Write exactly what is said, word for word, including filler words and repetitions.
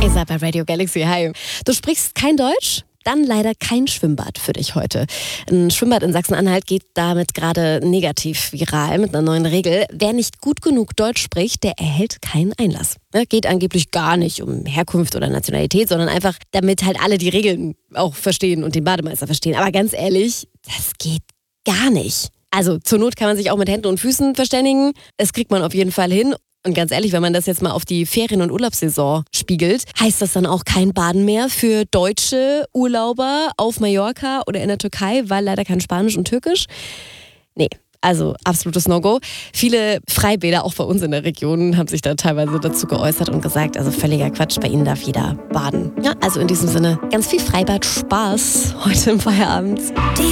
Ihr seid bei Radio Galaxy. Hi. Du sprichst kein Deutsch? Dann leider kein Schwimmbad für dich heute. Ein Schwimmbad in Sachsen-Anhalt geht damit gerade negativ viral mit einer neuen Regel. Wer nicht gut genug Deutsch spricht, der erhält keinen Einlass. Geht angeblich gar nicht um Herkunft oder Nationalität, sondern einfach, damit halt alle die Regeln auch verstehen und den Bademeister verstehen. Aber ganz ehrlich, das geht gar nicht. Also zur Not kann man sich auch mit Händen und Füßen verständigen. Das kriegt man auf jeden Fall hin. Und ganz ehrlich, wenn man das jetzt mal auf die Ferien- und Urlaubssaison spiegelt, heißt das dann auch kein Baden mehr für deutsche Urlauber auf Mallorca oder in der Türkei, weil leider kein Spanisch und Türkisch? Nee, also absolutes No-Go. Viele Freibäder, auch bei uns in der Region, haben sich da teilweise dazu geäußert und gesagt, also völliger Quatsch, bei ihnen darf jeder baden. Ja, also in diesem Sinne, ganz viel Freibad-Spaß heute im Feierabend.